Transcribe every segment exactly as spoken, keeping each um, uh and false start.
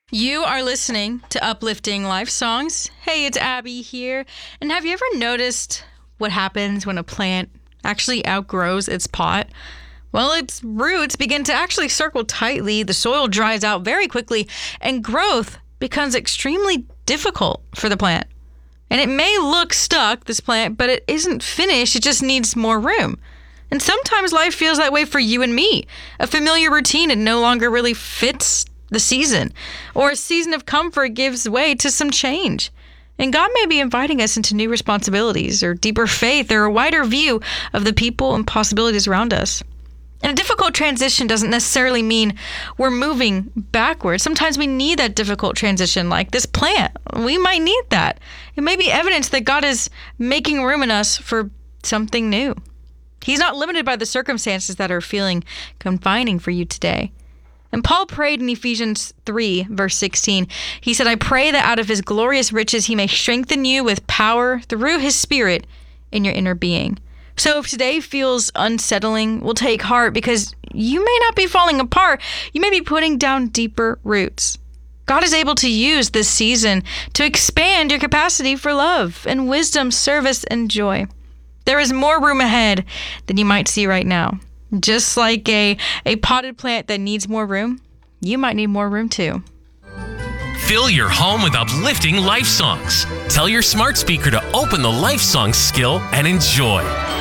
You are listening to Uplifting Life Songs. Hey, it's Abby here. And have you ever noticed what happens when a plant actually outgrows its pot? Well, its roots begin to actually circle tightly, the soil dries out very quickly, and growth becomes extremely difficult for the plant. And it may look stuck, this plant, but it isn't finished. It just needs more room. And sometimes life feels that way for you and me. A familiar routine, it no longer really fits the season, or a season of comfort gives way to some change. And God may be inviting us into new responsibilities or deeper faith or a wider view of the people and possibilities around us. And a difficult transition doesn't necessarily mean we're moving backwards. Sometimes we need that difficult transition, like this plant. We might need that. It may be evidence that God is making room in us for something new. He's not limited by the circumstances that are feeling confining for you today. And Paul prayed in Ephesians three, verse sixteen. He said, I pray that out of his glorious riches he may strengthen you with power through his Spirit in your inner being. So if today feels unsettling, we'll take heart because you may not be falling apart. You may be putting down deeper roots. God is able to use this season to expand your capacity for love and wisdom, service, and joy. There is more room ahead than you might see right now. Just like a, a potted plant that needs more room, you might need more room too. Fill your home with uplifting life songs. Tell your smart speaker to open the life songs skill and enjoy.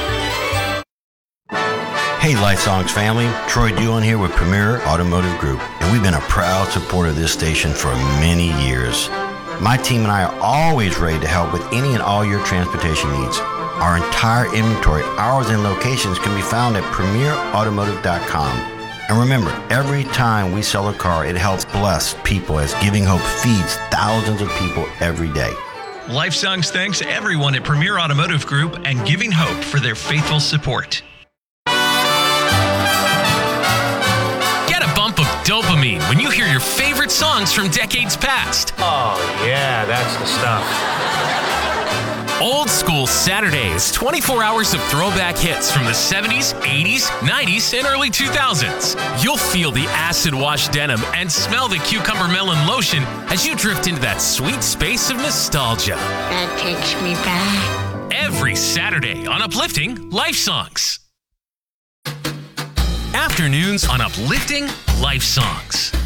Hey Life Songs family, Troy Doohan here with Premier Automotive Group, and we've been a proud supporter of this station for many years. My team and I are always ready to help with any and all your transportation needs. Our entire inventory, hours, and locations can be found at premier automotive dot com. And remember, every time we sell a car, it helps bless people as Giving Hope feeds thousands of people every day. Life Songs thanks everyone at Premier Automotive Group and Giving Hope for their faithful support. Get a bump of dopamine when you hear your favorite songs from decades past. Oh, yeah, that's the stuff. Old School Saturdays, twenty-four hours of throwback hits from the seventies, eighties, nineties, and early two thousands. You'll feel the acid wash denim and smell the cucumber melon lotion as you drift into that sweet space of nostalgia. That takes me back. Every Saturday on Uplifting Life Songs. Afternoons on Uplifting Life Songs.